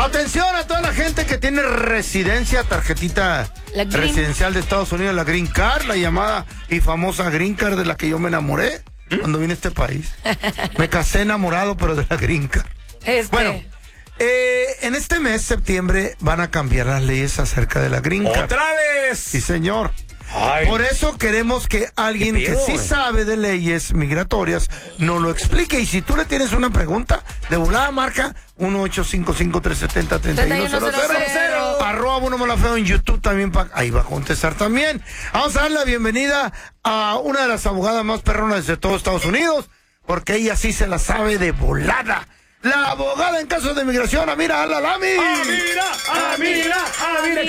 Atención a toda la gente que tiene residencia, tarjetita residencial de Estados Unidos, la Green Card, la llamada y famosa Green Card de la que yo me enamoré cuando vine a este país. Me casé enamorado, pero de la Green Card. Bueno, en este mes, septiembre, van a cambiar las leyes acerca de la Green Card. ¡Otra vez! Sí, señor. Ay. Por eso queremos que alguien que sí sabe de leyes migratorias nos lo explique. Y si tú le tienes una pregunta, de volada marca 1-855-370-3100. Arroba Uno Malafeo en YouTube también. Ahí va a contestar también. Vamos a dar la bienvenida a una de las abogadas más perronas de todo Estados Unidos, porque ella sí se la sabe de volada. La abogada en casos de migración, Amira Al-Alami. ¡Amira!